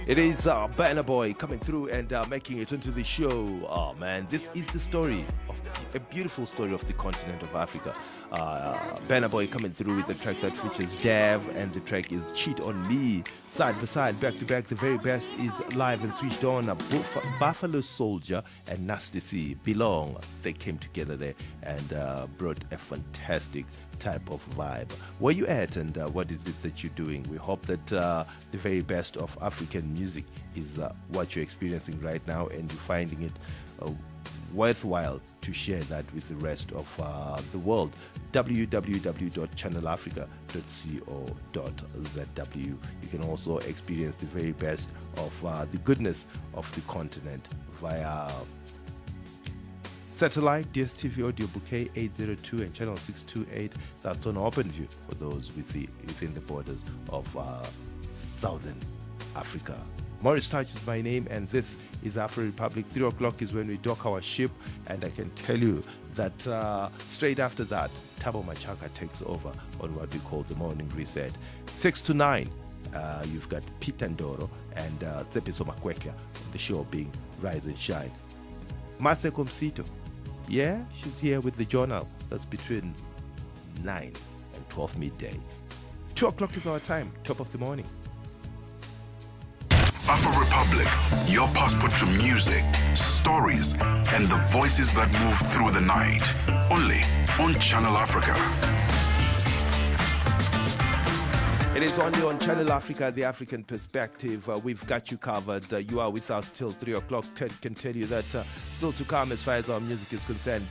It is Banner Boy coming through and making it into the show. Oh man, this is the story of a beautiful story of the continent of Africa. Banner Boy coming through with the track that features Dav, and the track is Cheat on Me. Side by side, back to back, the very best is live and switched on. Buffalo Soldier and Nasty C belong. They came together there and brought a fantastic type of vibe. Where you at, and what is it that you're doing? We hope that the very best of African music is what you're experiencing right now, and you're finding it worthwhile to share that with the rest of the world. www.channelafrica.co.zw. You can also experience the very best of the goodness of the continent via satellite, DSTV audio bouquet 802 and channel 628. That's on OpenView for those within the borders of Southern Africa. Morris Touch is my name, and this is Afro Republic. 3 o'clock is when we dock our ship, and I can tell you that straight after that, Tabo Machaka takes over on what we call the morning reset. 6 to 9, you've got Pete Ndoro and Tsepiso Makwekya, the show being Rise and Shine. Maseko Msito, yeah, she's here with the journal. That's between 9 and 12 midday. 2 o'clock is our time, top of the morning. Afro Republic, your passport to music, stories, and the voices that move through the night. Only on Channel Africa. It is only on Channel Africa, the African perspective. We've got you covered. You are with us till 3 o'clock. Ted can tell you that still to come as far as our music is concerned.